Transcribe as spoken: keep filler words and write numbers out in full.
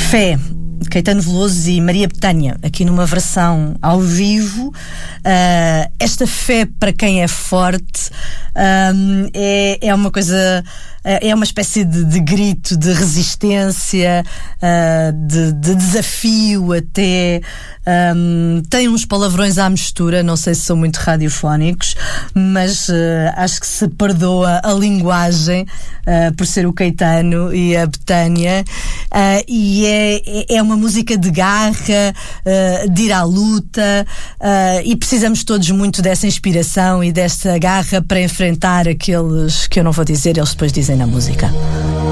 Fé, Caetano Veloso e Maria Bethânia, aqui numa versão ao vivo. Uh, esta fé para quem é forte um, é, é uma coisa, é uma espécie de, de grito de resistência, uh, de, de desafio até. Um, tem uns palavrões à mistura, não sei se são muito radiofónicos, mas uh, acho que se perdoa a linguagem uh, por ser o Caetano e a Bethânia, uh, e é, é uma música de garra, uh, de ir à luta, uh, e precisamos todos muito dessa inspiração e desta garra para enfrentar aqueles que eu não vou dizer, eles depois dizem na música.